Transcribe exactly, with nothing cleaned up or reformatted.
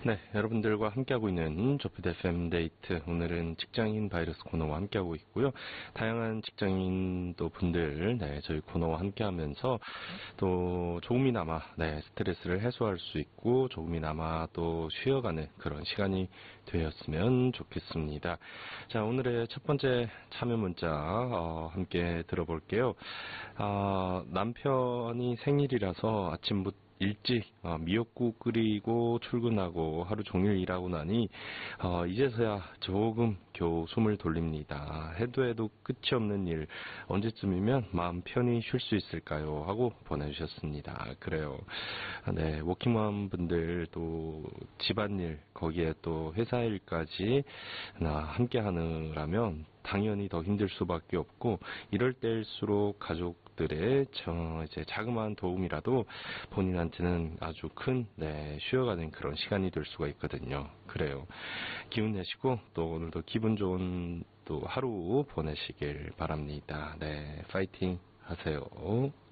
네, 여러분들과 함께하고 있는 조피드 에프엠 데이트. 오늘은 직장인 바이러스 코너와 함께하고 있고요. 다양한 직장인 또 분들, 네, 저희 코너와 함께하면서 또 조금이나마, 네, 스트레스를 해소할 수 있고 조금이나마 또 쉬어가는 그런 시간이 되었으면 좋겠습니다. 자, 오늘의 첫 번째 참여 문자 어, 함께 들어볼게요. 어, 남편이 생일이라서 아침부터 일찍 어, 미역국 끓이고 출근하고 하루 종일 일하고 나니 어, 이제서야 조금 겨우 숨을 돌립니다. 해도 해도 끝이 없는 일 언제쯤이면 마음 편히 쉴 수 있을까요? 하고 보내주셨습니다. 그래요. 네, 워킹맘 분들 또 집안일 거기에 또 회사 일까지 함께 하느라면 당연히 더 힘들 수밖에 없고 이럴 때일수록 가족들의 저 이제 자그마한 도움이라도 본인한테는 아주 큰 네, 쉬어가는 그런 시간이 될 수가 있거든요. 그래요. 기운 내시고 또 오늘도 기분 좋은 또 하루 보내시길 바랍니다. 네, 파이팅 하세요.